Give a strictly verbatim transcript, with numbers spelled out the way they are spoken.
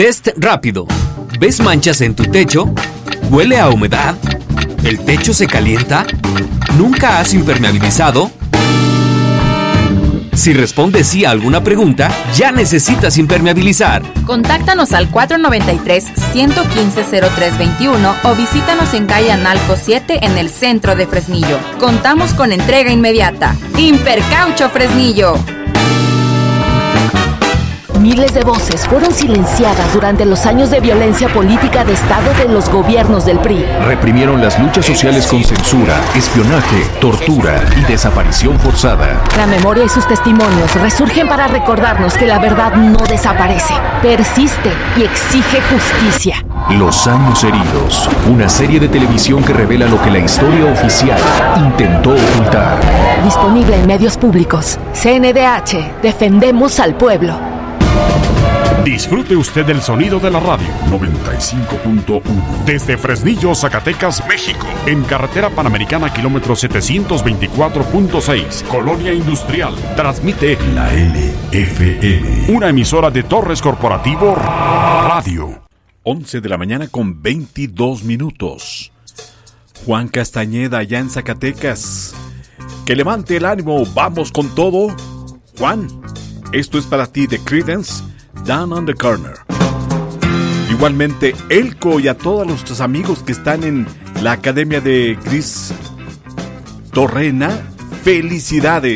Test rápido. ¿Ves manchas en tu techo? ¿Huele a humedad? ¿El techo se calienta? ¿Nunca has impermeabilizado? Si respondes sí a alguna pregunta, ya necesitas impermeabilizar. Contáctanos al cuatro nueve tres, uno uno cinco, cero tres dos uno o visítanos en calle Analco siete en el centro de Fresnillo. Contamos con entrega inmediata. Impercaucho Fresnillo. Miles de voces fueron silenciadas durante los años de violencia política de Estado de los gobiernos del P R I. Reprimieron las luchas sociales con censura, espionaje, tortura y desaparición forzada. La memoria y sus testimonios resurgen para recordarnos que la verdad no desaparece, persiste y exige justicia. Los años heridos, una serie de televisión que revela lo que la historia oficial intentó ocultar. Disponible en medios públicos. C N D H, defendemos al pueblo. Disfrute usted del sonido de la radio noventa y cinco punto uno desde Fresnillo, Zacatecas, México, en carretera panamericana kilómetro setecientos veinticuatro punto seis, Colonia Industrial. Transmite la L F M, una emisora de Torres Corporativo Radio. once de la mañana con veintidós minutos. Juan Castañeda, allá en Zacatecas. Que levante el ánimo, vamos con todo. Juan, esto es para ti de Creedence, Down on the Corner. Igualmente, Elko y a todos nuestros amigos que están en la Academia de Gris Torrena, felicidades.